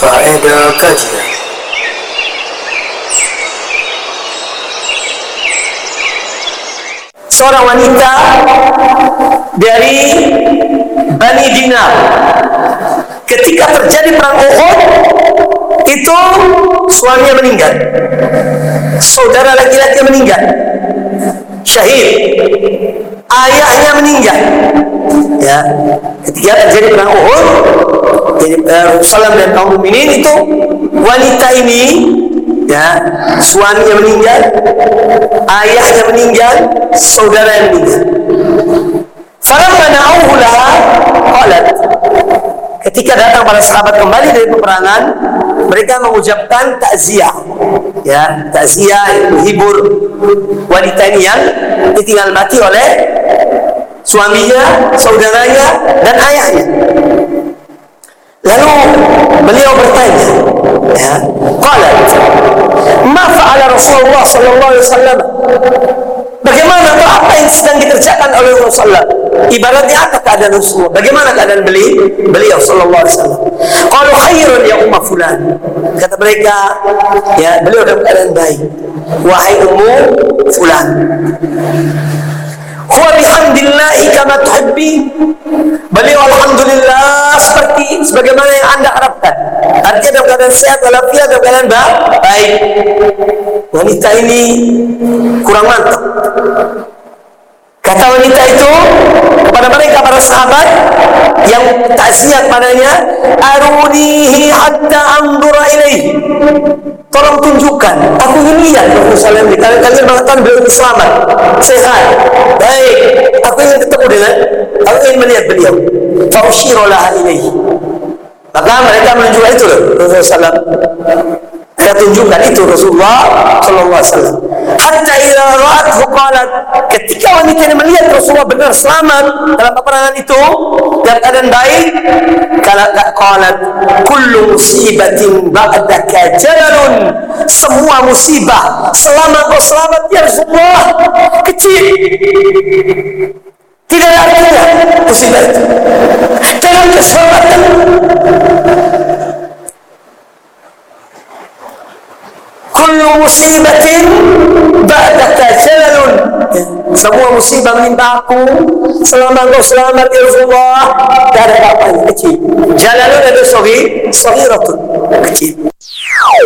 Faedah kajian. Seorang wanita dari Bani Dinar, ketika terjadi perang Uhud, itu suaminya meninggal, saudara laki-laki meninggal, syahid, ayahnya meninggal. Ya, ketika terjadi perang Uhud, jadi Rasulullah dan kaum mukminin itu, wanita ini, ya, suaminya meninggal, ayahnya meninggal, saudara yang meninggal. Falamma na'uhu laha qalat, ketika datang para sahabat kembali dari peperangan, mereka mengucapkan takziah, ya, takziah, menghibur wanita ini yang ditinggal mati oleh suaminya, saudaranya, dan ayahnya. Lalu beliau bertanya, ya, qalat, ma fa'ala Rasulullah sallallahu alaihi wasallam? Bagaimana atau apa yang sedang dikerjakan oleh Rasulullah? Ibaratnya apa keadaan Rasulullah? Bagaimana keadaan beliau sallallahu alaihi wasallam? Qalu khairun ya umma fulan. Kata mereka, ya, beliau dalam keadaan baik. Wahai ummu fulan. Huwa bihamdillahi kama tuhibbi. Beliau alhamdulillah seperti sebagaimana yang Anda harapkan. Artinya dalam keadaan sehat walafiat, dalam keadaan baik. Wanita ini kurang mantap. Kata wanita itu kepada mereka para sahabat yang takziah padanya, arunihi hatta anzura ilaihi. Tolong tunjukkan, aku ingin lihat Rasulullah SAW. Kalian mengatakan beliau selamat, sehat, baik. Aku ingin ketemu dengan, aku ingin melihat beliau. Faushiro laha ilaihi. Maka mereka menunjukkan itu Rasulullah SAW. Mereka tunjukkan itu Rasulullah SAW. Hatta idza ra'athu qalat, ketika wanita ini melihat Rasulullah benar selamat dalam peperangan itu dalam keadaan baik, qalat kullu musibatin ba'daka jalalun, semua musibah selama kau selamat ya Rasulullah kecil, tidak ada artinya musibah itu dalam keselamatan. Kullu musibatin ba'daka jalalun, semua musibah menimpa aku selama kau selamat ya Rasulullah, tidak ada apa-apa, kecil. Jalalun ada sahiratun, kecil.